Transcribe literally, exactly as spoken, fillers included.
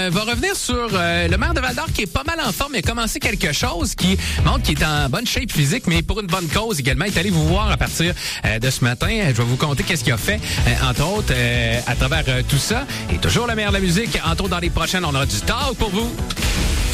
euh, va revenir sur euh, le maire de Val-d'Or qui est pas mal en forme. Il a commencé quelque chose qui montre qu'il est en bonne shape physique, mais pour une bonne cause également. Il est allé vous voir à partir euh, de ce matin. Je vais vous conter qu'est-ce qu'il a fait, euh, entre autres, euh, à travers euh, tout ça. Et toujours le meilleur de la musique. Entre autres, dans les prochaines, on aura du talk pour vous.